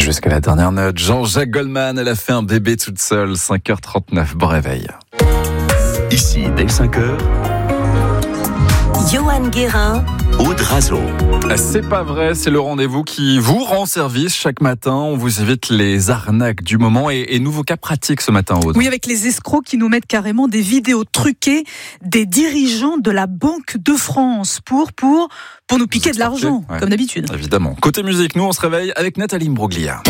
Jusqu'à la dernière note, Jean-Jacques Goldman, elle a fait un bébé toute seule, 5h39, bon réveil. Ici, dès 5h, Johan Guérin, Aude Razo. C'est pas vrai, c'est le rendez-vous qui vous rend service chaque matin. On vous évite les arnaques du moment et nouveau cas pratique ce matin, Aude. Oui, avec les escrocs qui nous mettent carrément des vidéos truquées des dirigeants de la Banque de France pour nous piquer de l'argent, ouais. Comme d'habitude. Évidemment. Côté musique, nous on se réveille avec Nathalie Imbruglia.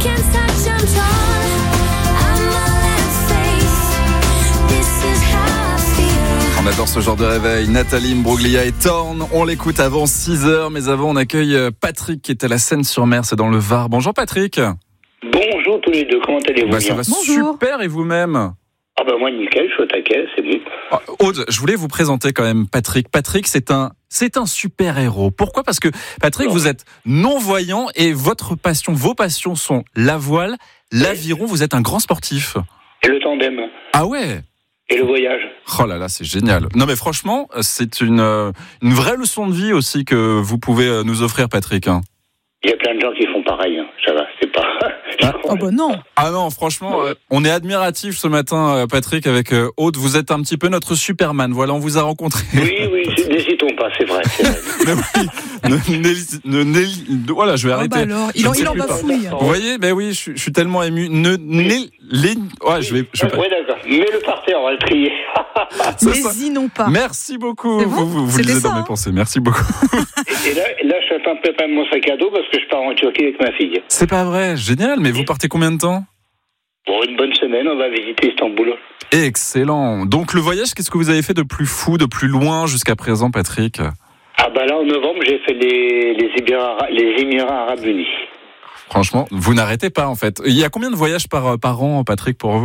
On adore ce genre de réveil. Nathalie Imbruglia et Thorn. On l'écoute avant 6h, mais avant on accueille Patrick qui est à la Seine-sur-Mer, c'est dans le Var. Bonjour Patrick. Bonjour tous les deux, comment allez-vous? Ça va Bonjour. super, et vous-même? Ah bah moi nickel, je suis au taquet, c'est bon. Aude, je voulais vous présenter quand même Patrick. Patrick, c'est un super-héros. Pourquoi ? Parce que Patrick, vous êtes non-voyant et vos passions sont la voile, l'aviron, vous êtes un grand sportif. Et le tandem, Ah ouais ? et le voyage. Oh là là, c'est génial. Non mais franchement, c'est une vraie leçon de vie aussi que vous pouvez nous offrir, Patrick. Il y a plein de gens qui font pareil, ça va, c'est pas... Oh bah non. Ah non, franchement, on est admiratifs ce matin, Patrick, avec Aude. Vous êtes un petit peu notre Superman. Voilà, on vous a rencontré. Oui, n'hésitons pas, c'est vrai. Mais oui, voilà, je vais arrêter. Bah alors, il en bafouille. Vous voyez, ben oui, je suis tellement ému. Ouais, je vais Oui, d'accord. Mets-le par terre, on va le trier. N'hésinons pas. Merci beaucoup. C'est bon, vous lisez dans mes pensées. Merci beaucoup. Et là, je suis en train de préparer mon sac à dos parce que je pars en Turquie avec ma fille. C'est pas vrai, génial. Mais vous partez combien de temps ? Pour une bonne semaine, on va visiter Istanbul. Excellent. Donc le voyage, qu'est-ce que vous avez fait de plus fou, de plus loin jusqu'à présent, Patrick ? Ah bah là, en novembre, j'ai fait les Émirats Arabes Unis. Franchement, vous n'arrêtez pas en fait. Il y a combien de voyages par an, Patrick, pour vous ?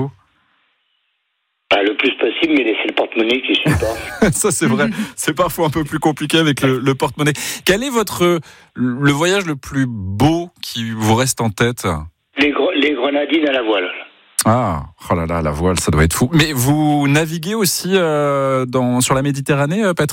Le plus possible, mais laissez le porte-monnaie qui suit pas. Ça c'est vrai, c'est parfois un peu plus compliqué avec le porte-monnaie. Quel est le voyage le plus beau qui vous reste en tête ? Les Grenadines à la voile. Ah, oh là là, la voile, ça doit être fou. Mais vous naviguez aussi sur la Méditerranée, Patrick ?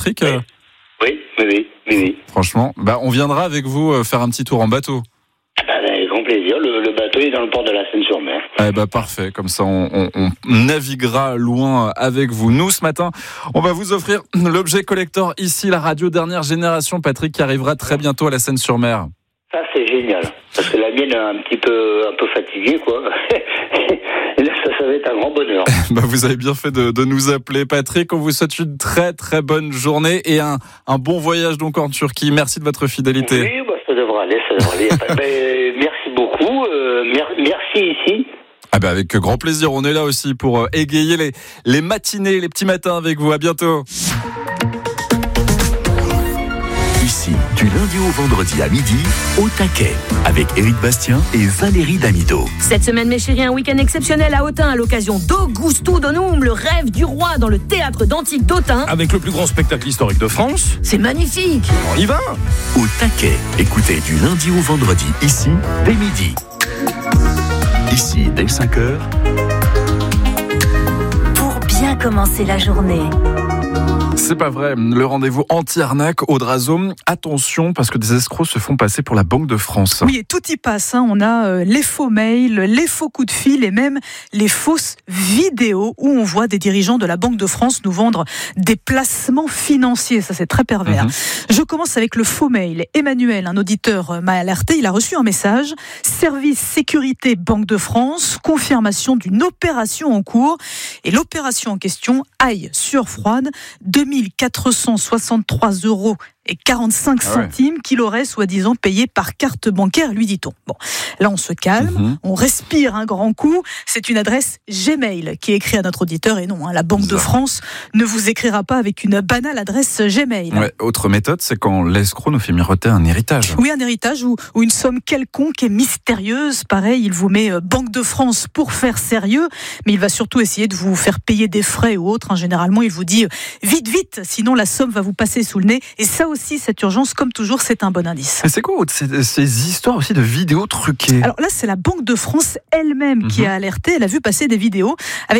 Oui. Franchement, on viendra avec vous faire un petit tour en bateau. Avec grand plaisir. Le bateau est dans le port de la Seine-sur-Mer. Parfait, comme ça on naviguera loin avec vous. Nous, ce matin, on va vous offrir l'objet collector ici, la radio dernière génération, Patrick, qui arrivera très bientôt à la Seine-sur-Mer. Ça, c'est génial. Parce que la mienne est un peu fatiguée, quoi. Et là, ça va être un grand bonheur. Vous avez bien fait de nous appeler, Patrick. On vous souhaite une très très bonne journée et un bon voyage donc en Turquie. Merci de votre fidélité. Oui, ça devrait aller. Merci beaucoup. Merci ici. Avec grand plaisir. On est là aussi pour égayer les matinées, les petits matins avec vous. À bientôt. Ici, du lundi au vendredi à midi, au taquet, avec Éric Bastien et Valérie Damido. Cette semaine, mes chéris, un week-end exceptionnel à Autun à l'occasion d'Augusto Donum, le rêve du roi dans le théâtre d'Antique d'Autun. Avec le plus grand spectacle historique de France. C'est magnifique. On y va. Au taquet, écoutez du lundi au vendredi, ici, dès midi. Ici, dès 5h. Pour bien commencer la journée. C'est pas vrai, le rendez-vous anti-arnaque Aude Razo. Attention, parce que des escrocs se font passer pour la Banque de France. Oui, et tout y passe. On a les faux mails, les faux coups de fil et même les fausses vidéos où on voit des dirigeants de la Banque de France nous vendre des placements financiers. Ça, c'est très pervers. Je commence avec le faux mail. Emmanuel, un auditeur, m'a alerté. Il a reçu un message. Service sécurité Banque de France, confirmation d'une opération en cours. Et l'opération en question, aille sur froide, 2463 € et 45 centimes qu'il aurait soi-disant payé par carte bancaire, lui dit-on. Bon, là on se calme, on respire un grand coup. C'est une adresse Gmail qui est écrite à notre auditeur et non, la Banque de France ne vous écrira pas avec une banale adresse Gmail. Ouais, autre méthode, c'est quand l'escroc nous fait miroiter un héritage. Oui, un héritage ou une somme quelconque et mystérieuse. Pareil, il vous met Banque de France pour faire sérieux, mais il va surtout essayer de vous faire payer des frais ou autre. Généralement, il vous dit vite, sinon la somme va vous passer sous le nez. Et ça aussi, cette urgence, comme toujours, c'est un bon indice. Mais c'est quoi ces histoires aussi de vidéos truquées ? Alors là, c'est la Banque de France elle-même qui a alerté. Elle a vu passer des vidéos avec